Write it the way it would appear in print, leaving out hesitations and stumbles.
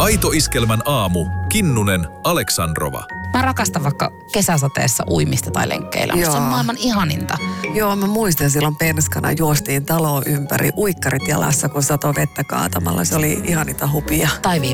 Aito Iskelmän aamu. Kinnunen, Aleksandrova. Mä rakastan vaikka kesäsateessa uimista tai lenkkeillä. Se on maailman ihaninta. Joo, mä muistan silloin penskana juostiin taloon ympäri uikkarit jalassa, kun satoi vettä kaatamalla. Se oli ihaninta hupia. Tai